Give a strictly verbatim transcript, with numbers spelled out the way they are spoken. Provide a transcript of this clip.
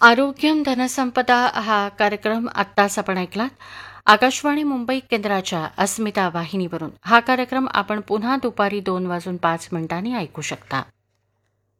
आरोग्यम धनसंपदा हा कार्यक्रम आत्ताच आपण ऐकलात. आकाशवाणी मुंबई केंद्राच्या अस्मिता वाहिनीवरून हा कार्यक्रम आपण पुन्हा दुपारी दोन वाजून पाच मिनिटांनी ऐकू शकता.